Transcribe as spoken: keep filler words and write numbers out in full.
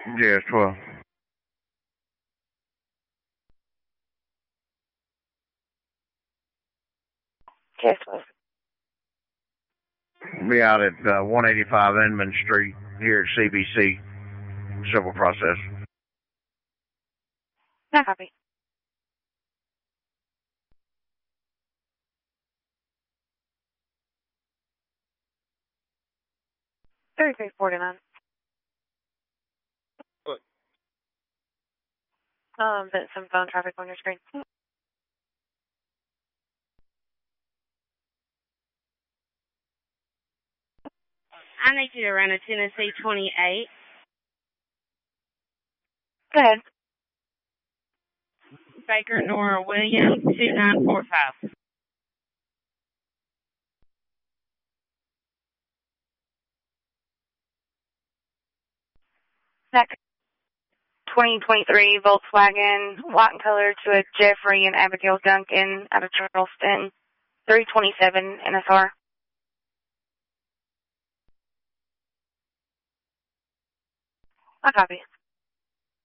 Yeah, it's twelve. Yes, twelve. Be out at uh, one eighty-five Inman Street here at C B C. Civil process. No copy. thirty-three forty-nine. What? Um, but some phone traffic on your screen. I need you to run a Tennessee twenty-eight. Go ahead. Baker Nora Williams, two nine four five. That twenty twenty-three Volkswagen, white and color, to a Jeffrey and Abigail Duncan out of Charleston, three twenty-seven N S R. I copy.